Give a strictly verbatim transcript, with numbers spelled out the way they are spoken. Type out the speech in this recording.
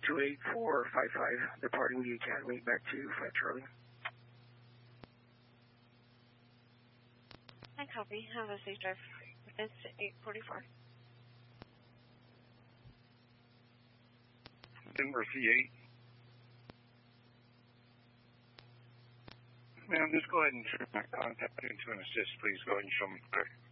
two eight four five five, departing the Academy back to Flight Charlie. I copy. Have a safe drive. It's eight forty-four. Denver C eight. Ma'am, just go ahead and turn my contact into an assist, please. Go ahead and show me clear.